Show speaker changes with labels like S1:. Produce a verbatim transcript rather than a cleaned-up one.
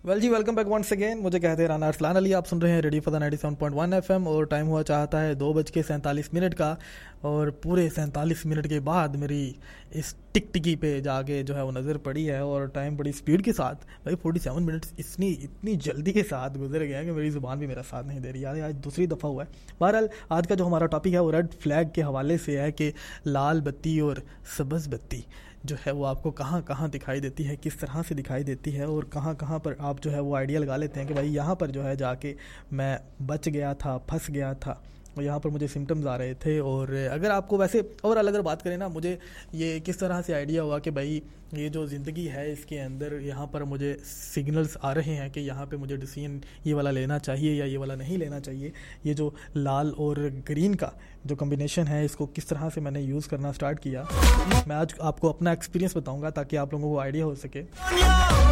S1: Well जी, welcome back once again. मुझे कहते हैं राना अरसलान अली। आप सुन रहे हैं radio for the ninety seven point one FM और टाइम हुआ चाहता है दो बज के सैंतालीस मिनट का। और पूरे सैंतालीस मिनट के बाद मेरी इस टिक टिकी पे जाके जो है वो नज़र पड़ी है और टाइम बड़ी स्पीड के साथ भाई सैंतालीस मिनट्स इतनी इतनी जल्दी के साथ गुजर गया कि मेरी ज़ुबान भी मेरा साथ नहीं दे रही यार। आज दूसरी दफ़ा हुआ है। बहरहाल आज का जो हमारा टॉपिक है वो रेड फ्लैग के हवाले से है कि लाल बत्ती और सब्ज़ बत्ती जो है वो आपको कहाँ कहाँ दिखाई देती है, किस तरह से दिखाई देती है और कहाँ कहाँ पर आप जो है वो आइडिया लगा लेते हैं कि भाई यहाँ पर जो है जाके मैं बच गया था, फंस गया था और यहाँ पर मुझे सिम्टम्स आ रहे थे। और अगर आपको वैसे ओवरऑल अगर बात करें ना, मुझे ये किस तरह से आइडिया हुआ कि भाई ये जो ज़िंदगी है इसके अंदर यहाँ पर मुझे सिग्नल्स आ रहे हैं कि यहाँ पे मुझे डिसीजन ये वाला लेना चाहिए या ये वाला नहीं लेना चाहिए। ये जो लाल और ग्रीन का जो कम्बिनेशन है इसको किस तरह से मैंने यूज़ करना स्टार्ट किया, मैं आज आपको अपना एक्सपीरियंस बताऊँगा ताकि आप लोगों को आइडिया हो सके।